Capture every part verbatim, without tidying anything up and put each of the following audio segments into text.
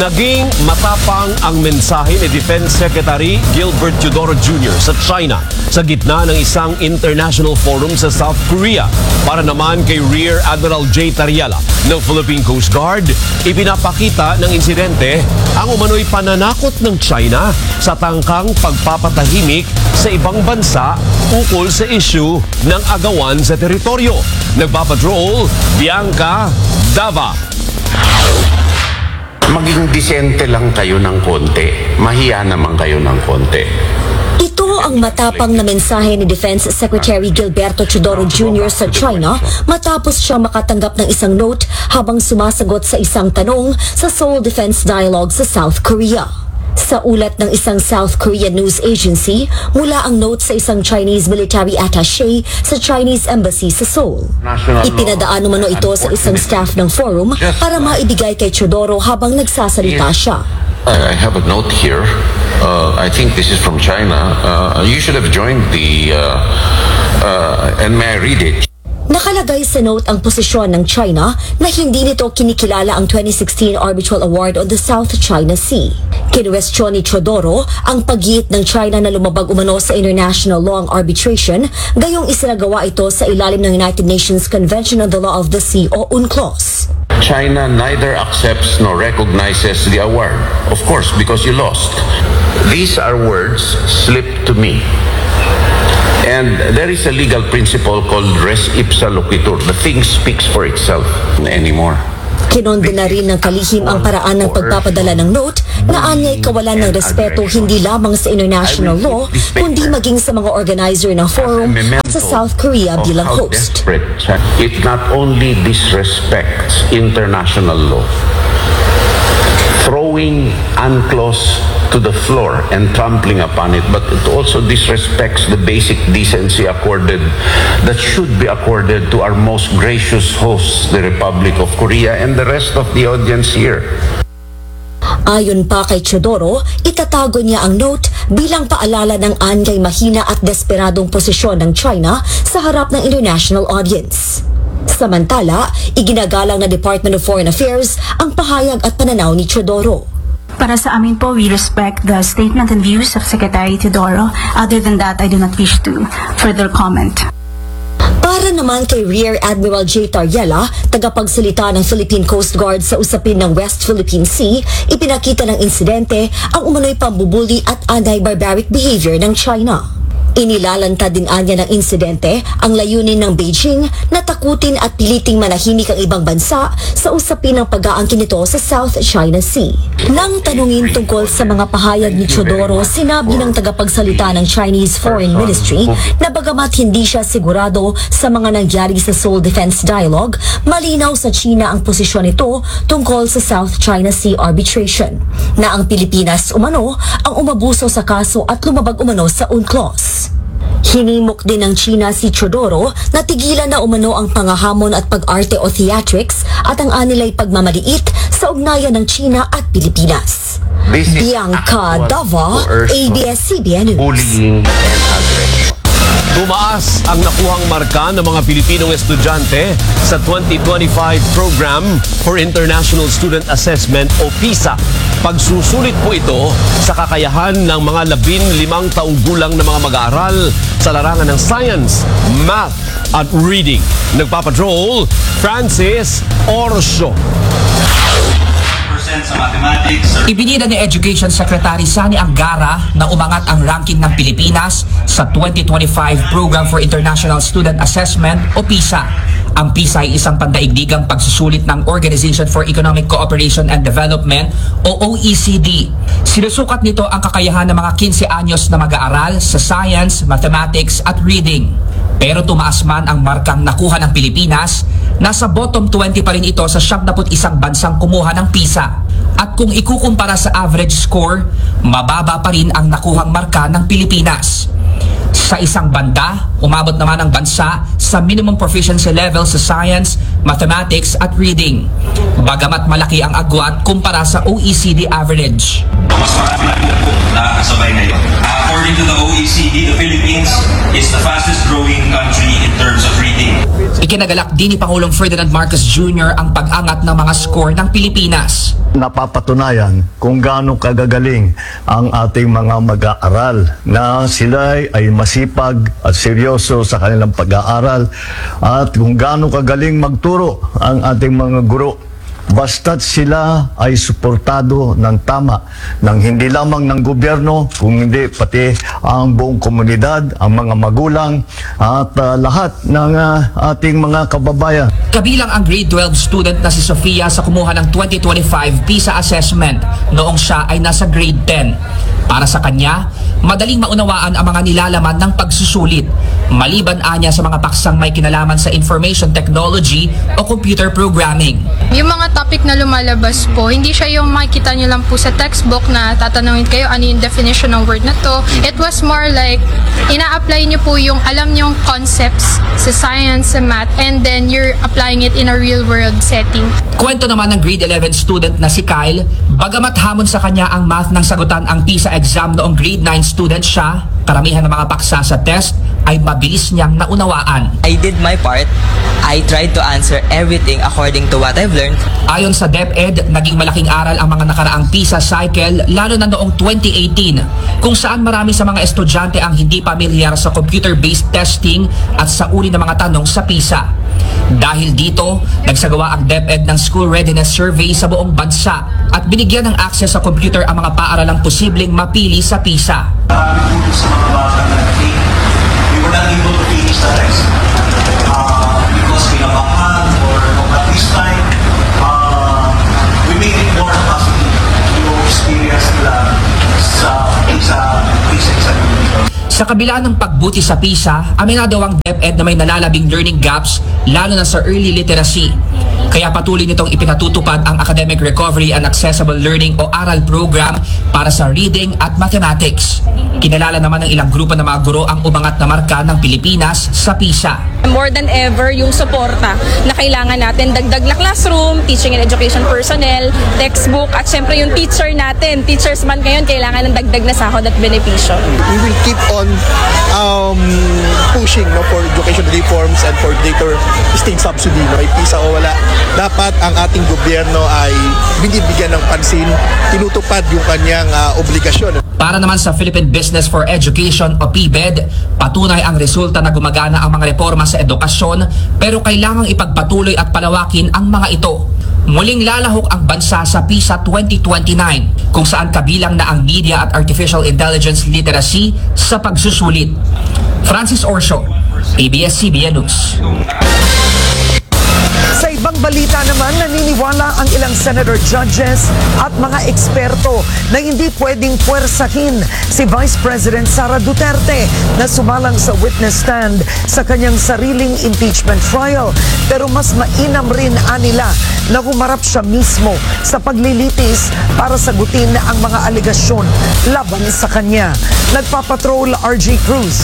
Naging matapang ang mensahe ni Defense Secretary Gilbert Teodoro Junior sa China sa gitna ng isang international forum sa South Korea. Para naman kay Rear Admiral J. Tariala ng Philippine Coast Guard, ipinapakita ng insidente ang umano'y pananakot ng China sa tangkang pagpapatahimik sa ibang bansa ukol sa issue ng agawan sa teritoryo. Nagpapatrol, Bianca Dava. Maging disente lang kayo ng konti. Mahiya naman kayo ng konti. Ito ang matapang na mensahe ni Defense Secretary Gilberto Teodoro Junior sa China matapos siya makatanggap ng isang note habang sumasagot sa isang tanong sa Seoul Defense Dialogue sa South Korea. Sa ulat ng isang South Korean news agency, mula ang note sa isang Chinese military attaché sa Chinese embassy sa Seoul. Ipinadaan umano ito sa isang staff ng forum para maibigay kay Teodoro habang nagsasalita siya. I have a note here. Uh, I think this is from China. Uh, you should have joined the... Uh, uh, and may I read it? Nakalagay sa note ang posisyon ng China na hindi nito kinikilala ang twenty sixteen Arbitral Award on the South China Sea. Kinuwestiyon ni Teodoro ang paggiit ng China na lumabag umano sa international law ang arbitration, gayong isinagawa ito sa ilalim ng United Nations Convention on the Law of the Sea o UNCLOS. China neither accepts nor recognizes the award. Of course, because you lost. These are words slipped to me. And there is a legal principle called res ipsa loquitur. The thing speaks for itself anymore. Kinondo na rin ng kalihim ang paraan ng pagpapadala ng note na anyay kawalan ng respeto hindi lamang sa international law, kundi maging sa mga organizer ng forum at sa South Korea bilang host. It not only disrespects international law, throwing UNCLOS to the floor and trampling upon it, but it also disrespects the basic decency accorded that should be accorded to our most gracious hosts, the Republic of Korea, and the rest of the audience here. Ayon pa kay Teodoro, itatago niya ang note bilang paalala ng anyay mahina at desperadong posisyon ng China sa harap ng international audience. Samantala, iginagalang na Department of Foreign Affairs ang pahayag at pananaw ni Teodoro. Para sa amin po, we respect the statement and views of Secretary Teodoro. Other than that, I do not wish to further comment. Para naman kay Rear Admiral J. Tariala, tagapagsalita ng Philippine Coast Guard sa usapin ng West Philippine Sea, ipinakita ng insidente ang umano'y pambubuli at anti-barbaric behavior ng China. Inilalanta din anya ng insidente ang layunin ng Beijing na takutin at piliting manahimik ang ibang bansa sa usapin ng pag-aangkin nito sa South China Sea. Nang tanungin tungkol sa mga pahayag ni Teodoro, sinabi ng tagapagsalita ng Chinese Foreign Ministry na bagamat hindi siya sigurado sa mga nangyari sa Seoul Defense Dialogue, malinaw sa China ang posisyon nito tungkol sa South China Sea arbitration, na ang Pilipinas umano ang umabuso sa kaso at lumabag umano sa UNCLOS. Hinimok din ng China si Teodoro na tigilan na umano ang pangahamon at pag-arte o theatrics at ang anilay pagmamaliit sa ugnayan ng China at Pilipinas. Bianca Dava, A B S C B N News. Tumaas ang nakuhang marka ng mga Pilipinong estudyante sa twenty twenty-five Program for International Student Assessment o PISA. Pagsusulit po ito sa kakayahan ng mga labing limang taong gulang na mga mag-aaral sa larangan ng science, math at reading. Nagpapatrol, Francis Orso. Sa mathematics. Ibinida ni Education Secretary Sani Angara na umangat ang ranking ng Pilipinas sa twenty twenty-five Program for International Student Assessment o PISA. Ang PISA ay isang pandaigdigang pagsusulit ng Organization for Economic Cooperation and Development o O E C D. Sinusukat nito ang kakayahan ng mga fifteen anyos na mag-aaral sa science, mathematics at reading. Pero tumaas man ang markang nakuha ng Pilipinas, nasa bottom twenty pa rin ito sa siyam na put isang bansang kumuha ng PISA. At kung ikukumpara sa average score, mababa pa rin ang nakuhang marka ng Pilipinas. Sa isang banda, umabot naman ang bansa sa minimum proficiency level sa science, mathematics at reading. Bagamat malaki ang agwat kumpara sa O E C D average. Mas marami na po nakakasabay ngayon. According to the O E C D, the Philippines is the fastest growing country in terms of reading. Ikinagalak din ni Pangulong Ferdinand Marcos Junior ang pag-angat ng mga score ng Pilipinas. napapatunayan kung gaano kagagaling ang ating mga mag-aaral na sila ay masipag at seryoso sa kanilang pag-aaral at kung gaano kagaling magturo ang ating mga guro. Basta't sila ay suportado ng tama ng hindi lamang ng gobyerno, kung hindi pati ang buong komunidad, ang mga magulang at uh, lahat ng uh, ating mga kababayan. Kabilang ang grade twelve student na si Sofia sa kumuha ng twenty twenty-five PISA assessment noong siya ay nasa grade ten. Para sa kanya, madaling maunawaan ang mga nilalaman ng pagsusulit, maliban anya sa mga paksang may kinalaman sa information technology o computer programming. Yung mga topic na lumalabas po, hindi siya yung makikita nyo lang po sa textbook na tatanungin kayo ano yung definition ng word na to. It was more like, ina-apply nyo po yung alam nyong concepts sa science, sa math, and then you're applying it in a real world setting. Kwento naman ng grade eleven student na si Kyle, bagamat hamon sa kanya ang math ng sagutan ang PISA exam noong grade nine student siya, karamihan ng mga paksa sa test ay mabilis niyang naunawaan. I did my part. I tried to answer everything according to what I've learned. Ayon sa DepEd, naging malaking aral ang mga nakaraang PISA cycle lalo na noong twenty eighteen, kung saan marami sa mga estudyante ang hindi pamilyar sa computer-based testing at sa uri ng mga tanong sa PISA. Dahil dito, nagsagawa ang DepEd ng School Readiness Survey sa buong bansa at binigyan ng access sa computer ang mga paaralang posibleng mapili sa PISA. We were not able to finish the test uh, because kinabahan or at this time uh, we made it more positive to experience nila sa PISA examination. Sa kabila ng pagbuti sa PISA, aminado ang DepEd na may nalalabing learning gaps lalo na sa early literacy. Kaya patuloy nitong ipinatutupad ang Academic Recovery and Accessible Learning o ARAL program para sa reading at mathematics. Kinalala naman ng ilang grupo ng mga guro ang umangat na marka ng Pilipinas sa PISA. More than ever, yung suporta na kailangan natin, dagdag na classroom, teaching and education personnel, textbook, at syempre yung teacher natin. Teachers man ngayon, kailangan ng dagdag na sahod at benepisyo. We will keep on um, pushing no, for education reforms and for greater state subsidy. No, ay PISA o wala. Dapat ang ating gobyerno ay binibigyan ng pansin, tinutupad yung kanyang uh, obligasyon. Para naman sa Philippine Business for Education o P B E D, patunay ang resulta na gumagana ang mga reforma sa edukasyon pero kailangang ipagpatuloy at palawakin ang mga ito. Muling lalahok ang bansa sa PISA twenty twenty-nine kung saan kabilang na ang media at artificial intelligence literacy sa pagsusulit. Francis Orso, A B S C B N News. Sa ibang balita naman, naniniwala ang ilang senator judges at mga eksperto na hindi pwedeng puwersahin si Vice President Sara Duterte na sumalang sa witness stand sa kanyang sariling impeachment trial. Pero mas mainam rin anila na humarap siya mismo sa paglilitis para sagutin ang mga alegasyon laban sa kanya. Nagpapatrol R J Cruz.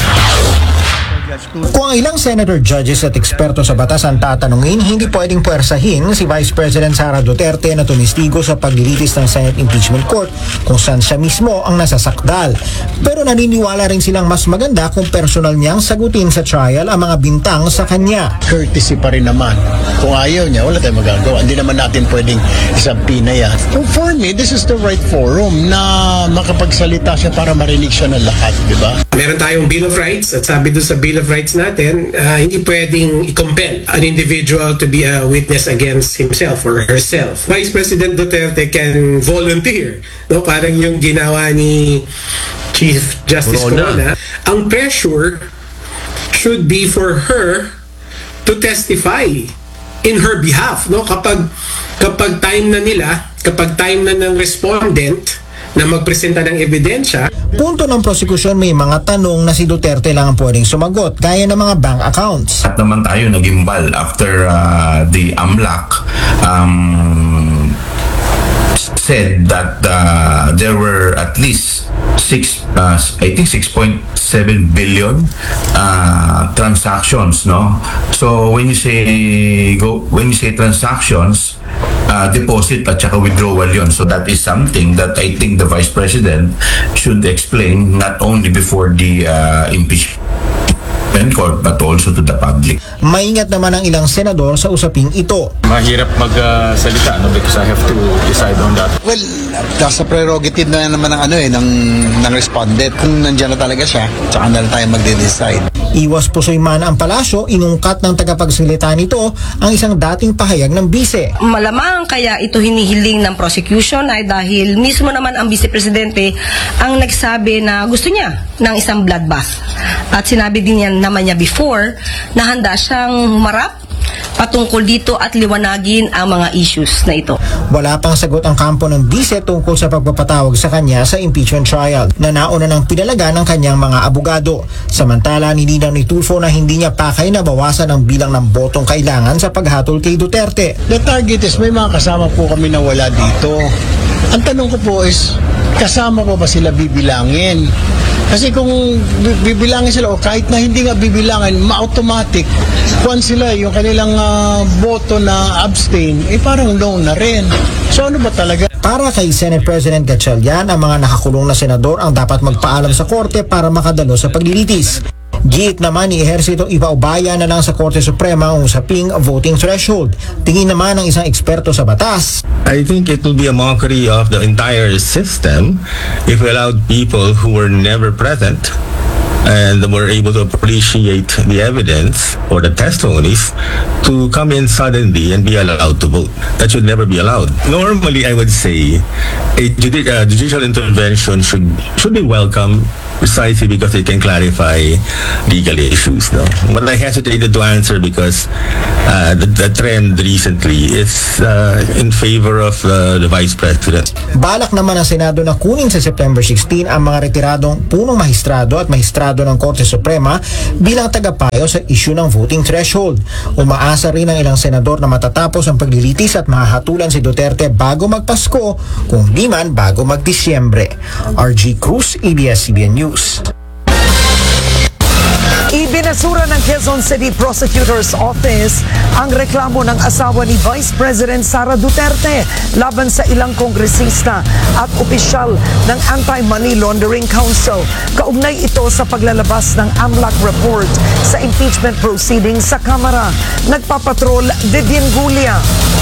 Kung ang ilang senator judges at eksperto sa batas ang tatanungin, hindi pwedeng puwersahin si Vice President Sara Duterte na tumistigo sa paglilitis ng Senate Impeachment Court kung saan siya mismo ang nasasakdal. Pero naniniwala rin silang mas maganda kung personal niyang sagutin sa trial ang mga bintang sa kanya. Courtesy pa rin naman. Kung ayaw niya, wala tayong magagawa. Hindi naman natin pwedeng isampina yan. So for me, this is the right forum na makapagsalita siya para marinig siya ng lahat, di ba? Meron tayong Bill of Rights at sabi doon sa Bill of Rights natin, uh, hindi pwedeng i-compel an individual to be a witness against himself or herself. Vice President Duterte can volunteer, no? Parang yung ginawa ni Chief Justice Corona. Ang pressure should be for her to testify in her behalf, no? Kapag kapag time na nila, kapag time na ng respondent na magpresenta ng ebidensya. Punto ng prosekusyon, may mga tanong na si Duterte lang ang pwedeng sumagot, gaya ng mga bank accounts. At naman tayo nagimbal after uh, the AMLAC um, said that uh, there were at least six, uh, I think six point seven billion uh, transactions, no? So when you say go, when you say transactions, uh, deposit at saka withdrawal yun. So that is something that I think the Vice President should explain not only before the uh, impeachment court but also to the public. Maingat naman ang ilang senador sa usaping ito. Mahirap magsalita uh, no because I have to decide on that. Well, nasa prerogative na naman ng ano eh ng ng respondent. Kung nandiyan na talaga siya, tsaka na lang tayo magde-decide. Iwas pusoy man ang palasyo, inungkat ng tagapagsalita nito ang isang dating pahayag ng bise. Malamang kaya ito hinihiling ng prosecution ay dahil mismo naman ang Vice Presidente ang nagsabi na gusto niya ng isang bloodbath. At sinabi din niya naman niya before na handa siyang humarap patungkol dito at liwanagin ang mga issues na ito. Wala pang sagot ang kampo ng bise tungkol sa pagpapatawag sa kanya sa impeachment trial na nauna ng pinalaga ng kanyang mga abogado. Samantala, nilinaw ni Tulfo na hindi niya pakay na bawasan ang bilang ng botong kailangan sa paghatol kay Duterte. The target is may mga kasama po kami na wala dito. Ang tanong ko po is, kasama po ba sila bibilangin? Kasi kung bibilangin sila o kahit na hindi nga bibilangin, ma-automatic kung sila yung kanilang uh, boto na abstain, eh parang no na rin. So ano ba talaga? Para kay Senate President Gatchalian, ang mga nakakulong na senador ang dapat magpaalam sa korte para makadalo sa paglilitis. Giit naman ni Ejercito ipaubaya na lang sa Korte Suprema ang usaping voting threshold. Tingin naman ng isang eksperto sa batas. I think it will be a mockery of the entire system if we allowed people who were never present and were able to appreciate the evidence or the testimonies to come in suddenly and be allowed to vote. That should never be allowed. Normally, I would say a judi- uh, judicial intervention should should be welcome precisely because it can clarify legal issues. No? But I hesitated to answer because uh, the, the trend recently is uh, in favor of uh, the Vice President. Balak naman ng Senado na kunin sa September sixteen ang mga retiradong punong mahistrado at mahistrado ng Korte Suprema bilang tagapayo sa issue ng voting threshold. Umaasa rin ang ilang senador na matatapos ang paglilitis at mahahatulan si Duterte bago magpasko, kung di man bago mag-Disyembre. R G Cruz, A B S C B N News. Ibinasura ng Quezon City Prosecutor's Office ang reklamo ng asawa ni Vice President Sara Duterte laban sa ilang kongresista at opisyal ng Anti-Money Laundering Council. Kaugnay ito sa paglalabas ng AMLAC report sa impeachment proceedings sa Kamara. Nagpapatrol, Vivian Gulia.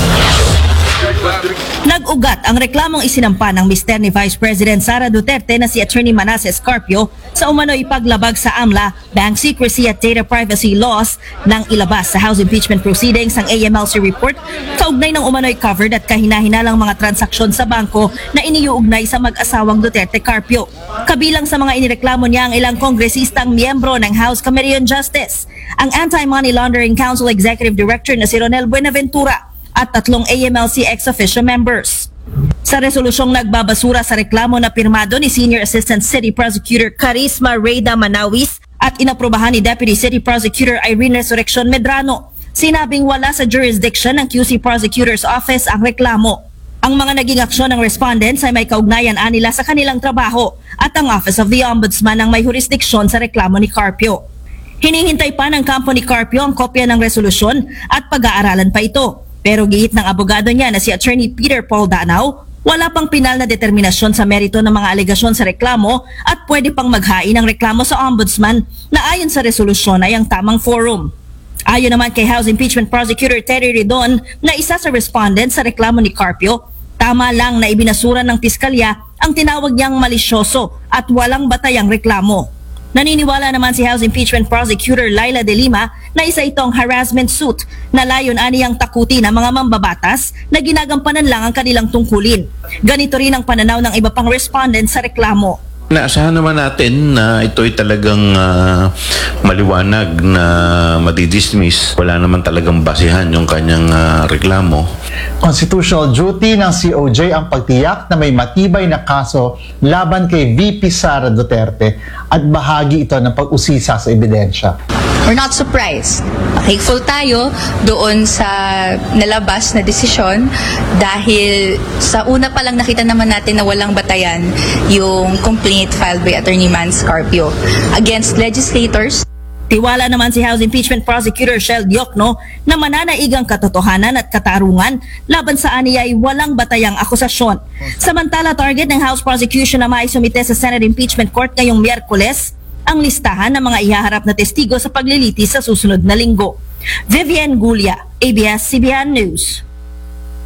Nag-ugat ang reklamong isinampa ng mister ni Vice President Sara Duterte na si Attorney Manasseh Scarpio sa umano'y paglabag sa AMLA, bank secrecy at data privacy laws nang ilabas sa House impeachment proceedings ang A M L C report kaugnay ng umano'y covered at kahina-hinalang mga transaksyon sa bangko na iniuugnay sa mag-asawang Duterte Carpio. Kabilang sa mga inireklamo niya ang ilang kongresistang miyembro ng House Committee on Justice, ang Anti-Money Laundering Council Executive Director na si Ronel Buenaventura at tatlong A M L C ex-officio members. Sa resolusyong nagbabasura sa reklamo na pirmado ni Senior Assistant City Prosecutor Carisma Reyda Manawis at inaprobahan ni Deputy City Prosecutor Irene Resurrección Medrano, sinabing wala sa jurisdiction ng Q C Prosecutor's Office ang reklamo. Ang mga naging aksyon ng respondents ay may kaugnayan anila sa kanilang trabaho at ang Office of the Ombudsman ang may jurisdiksyon sa reklamo ni Carpio. Hinihintay pa ng kampo ni Carpio ang kopya ng resolusyon at pag-aaralan pa ito. Pero giit ng abogado niya na si Attorney Peter Paul Danao, wala pang pinal na determinasyon sa merito ng mga alegasyon sa reklamo at pwede pang maghain ng reklamo sa Ombudsman na ayon sa resolusyon ay ang tamang forum. Ayon naman kay House Impeachment Prosecutor Terry Redon na isa sa respondent sa reklamo ni Carpio, tama lang na ibinasura ng piskalya ang tinawag niyang malisyoso at walang batayang reklamo. Naniniwala naman si House Impeachment Prosecutor Laila De Lima na isa itong harassment suit na layon aniyang takutin ang mga mambabatas na ginagampanan lang ang kanilang tungkulin. Ganito rin ang pananaw ng iba pang respondent sa reklamo. Naasahan naman natin na ito'y talagang uh, maliwanag na madidismiss. Wala naman talagang basihan yung kanyang uh, reklamo. Constitutional duty ng C O J ang pagtiyak na may matibay na kaso laban kay V P Sara Duterte at bahagi ito ng pag-usisa sa ebidensya. We're not surprised. Thankful tayo doon sa nalabas na desisyon dahil sa una pa lang nakita naman natin na walang batayan yung complaint filed by Attorney Man Scarpio against legislators. Tiwala naman si House Impeachment Prosecutor Shel Diokno na mananaig ang katotohanan at katarungan laban sa aniya ay walang batayang akusasyon. Samantala, target ng House Prosecution na maisumite sa Senate Impeachment Court ngayong Miyerkules ang listahan ng mga ihaharap na testigo sa paglilitis sa susunod na linggo. Vivian Gulia, A B S C B N News.